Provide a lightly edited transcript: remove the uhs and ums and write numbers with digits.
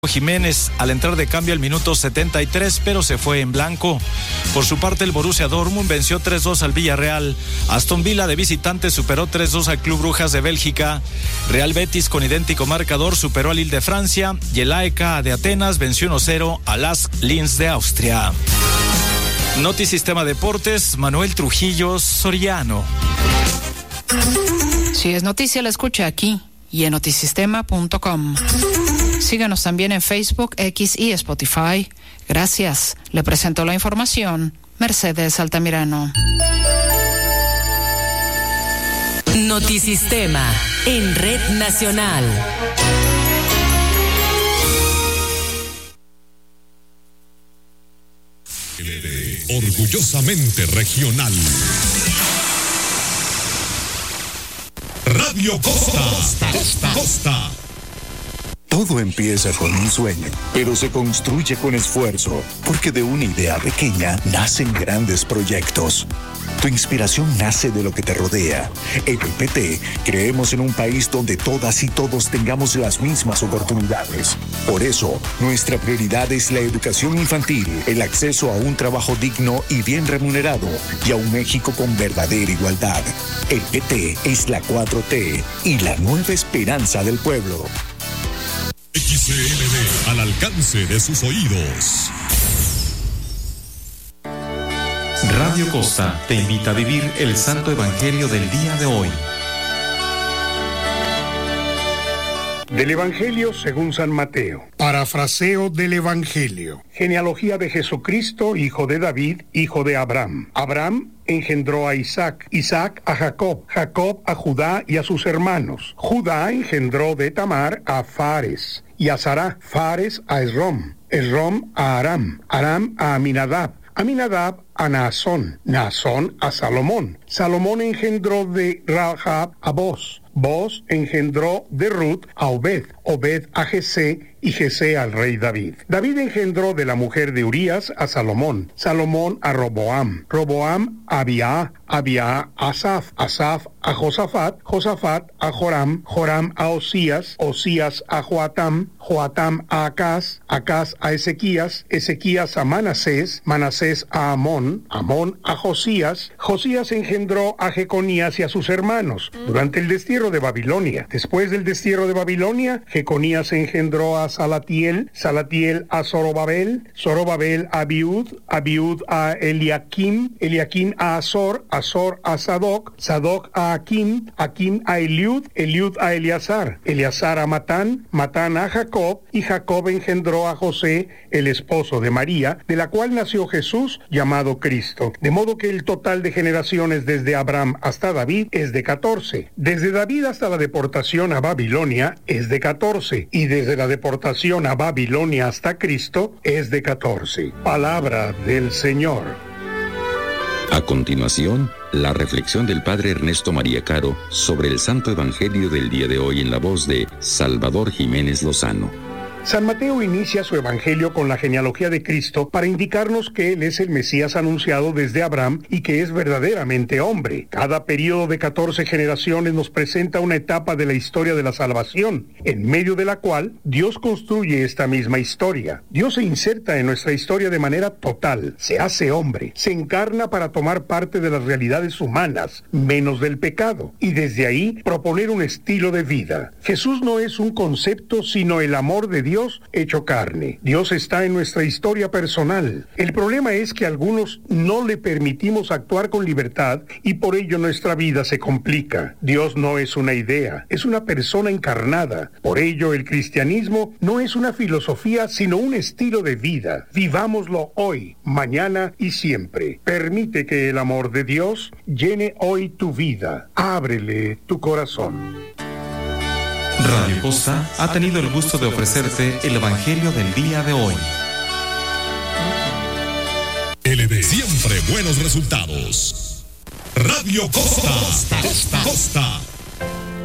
Jiménez al entrar de cambio al minuto 73, pero se fue en blanco. Por su parte, el Borussia Dortmund venció 3-2 al Villarreal. Aston Villa de visitante superó 3-2 al Club Brujas de Bélgica. Real Betis con idéntico marcador superó al Lille de Francia y el AEK de Atenas venció 1-0 a las Linz de Austria. Notisistema Deportes, Manuel Trujillo Soriano. Si es noticia, la escucha aquí y en notisistema.com. Síganos también en Facebook, X y Spotify. Gracias. Le presento la información, Mercedes Altamirano. Notisistema, en Red Nacional. Orgullosamente regional. Radio Costa. Todo empieza con un sueño, pero se construye con esfuerzo, porque de una idea pequeña nacen grandes proyectos. Tu inspiración nace de lo que te rodea. En el PT creemos en un país donde todas y todos tengamos las mismas oportunidades. Por eso, nuestra prioridad es la educación infantil, el acceso a un trabajo digno y bien remunerado, y a un México con verdadera igualdad. El PT es la 4T y la nueva esperanza del pueblo. XCMD, al alcance de sus oídos. Radio Costa te invita a vivir el Santo Evangelio del día de hoy. Del Evangelio según San Mateo. Parafraseo del Evangelio. Genealogía de Jesucristo, hijo de David, hijo de Abraham. Abraham engendró a Isaac, Isaac a Jacob, Jacob a Judá y a sus hermanos. Judá engendró de Tamar a Fares y a Sará, Fares a Esrom, Esrom a Aram, Aram a Aminadab, Aminadab a Naasón, Naasón a Salomón. Salomón engendró de Rahab a Boz, Boz engendró de Ruth a Obed, Obed a Jesé y Jesé al rey David. David engendró de la mujer de Urías a Salomón, Salomón a Roboam, Roboam a Abiá, Abiá a Asaf, Asaf a Josafat, Josafat a Joram, Joram a Osías, Osías a Joatam, Joatam a Acaz, Acaz a Ezequías, Ezequías a Manasés, Manasés a Amón, Amón a Josías, Josías engendró a Jeconías y a sus hermanos durante el destierro de Babilonia. Después del destierro de Babilonia, Jeconías engendró a Salatiel, Salatiel a Zorobabel, Zorobabel a Abiud, Abiud a Eliakim, Eliakim a Azor, Azor a Sadoc, Sadoc a Akim, Akim a Eliud, Eliud a Eleazar, Eleazar a Matán, Matán a Jacob, y Jacob engendró a José, el esposo de María, de la cual nació Jesús, llamado Cristo. De modo que el total de generaciones desde Abraham hasta David es de 14. Desde David hasta la deportación a Babilonia es de 14. Y desde la deportación a Babilonia hasta Cristo es de 14. Palabra del Señor. A continuación, la reflexión del Padre Ernesto María Caro sobre el Santo Evangelio del día de hoy en la voz de Salvador Jiménez Lozano. San Mateo inicia su evangelio con la genealogía de Cristo para indicarnos que Él es el Mesías anunciado desde Abraham y que es verdaderamente hombre. Cada periodo de 14 generaciones nos presenta una etapa de la historia de la salvación, en medio de la cual Dios construye esta misma historia. Dios se inserta en nuestra historia de manera total, se hace hombre, se encarna para tomar parte de las realidades humanas, menos del pecado, y desde ahí proponer un estilo de vida. Jesús no es un concepto, sino el amor de Dios hecho carne. Dios está en nuestra historia personal. El problema es que algunos no le permitimos actuar con libertad y por ello nuestra vida se complica. Dios no es una idea, es una persona encarnada. Por ello el cristianismo no es una filosofía, sino un estilo de vida. Vivámoslo hoy, mañana y siempre. Permite que el amor de Dios llene hoy tu vida. Ábrele tu corazón. Radio Costa ha tenido el gusto de ofrecerte el Evangelio del día de hoy. LD, siempre buenos resultados. Radio Costa.